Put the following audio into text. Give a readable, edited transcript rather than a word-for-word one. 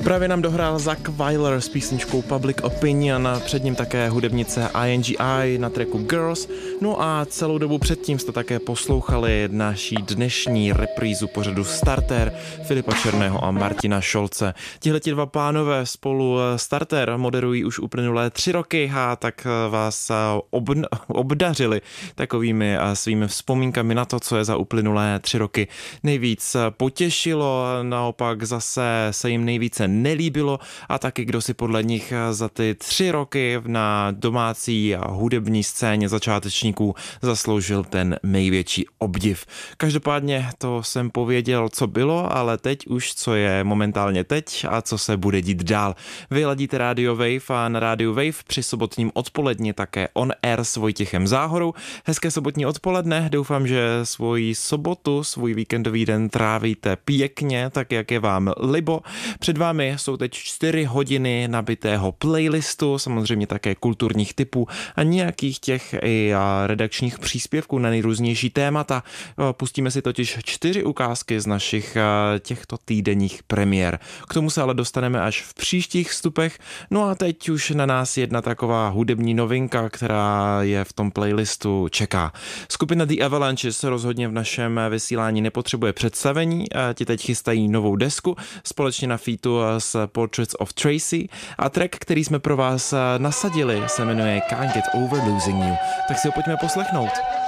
Právě nám dohrál Zach Weiler s písničkou Public Opinion, před ním také hudebnice INGI na tracku Girls, no a celou dobu předtím jste také poslouchali naší dnešní reprízu pořadu Starter Filipa Černého a Martina Šolce. Tihleti dva pánové spolu Starter moderují už uplynulé 3 roky a tak vás obdařili takovými svými vzpomínkami na to, co je za uplynulé 3 roky nejvíc potěšilo, naopak zase se jim nejvíce nelíbilo a taky kdo si podle nich za ty 3 roky na domácí a hudební scéně začátečníků zasloužil ten největší obdiv. Každopádně to jsem pověděl, co bylo, ale teď už co je momentálně teď a co se bude dít dál. Vy ladíte Radio Wave a na Radio Wave při sobotním odpoledni také On Air s Vojtěchem Záhorou. Hezké sobotní odpoledne, doufám, že svoji sobotu, svůj víkendový den trávíte pěkně, tak jak je vám libo. Před vámi jsou teď 4 hodiny nabitého playlistu, samozřejmě také kulturních tipů a nějakých těch i redakčních příspěvků na nejrůznější témata. Pustíme si totiž 4 ukázky z našich těchto týdenních premiér. K tomu se ale dostaneme až v příštích vstupech. No a teď už na nás jedna taková hudební novinka, která je v tom playlistu čeká. Skupina The Avalanches rozhodně v našem vysílání nepotřebuje představení. Ti teď chystají novou desku společně na featu s Portraits of Tracy a track, který jsme pro vás nasadili, se jmenuje Can't Get Over Losing You. Tak si ho pojďme poslechnout.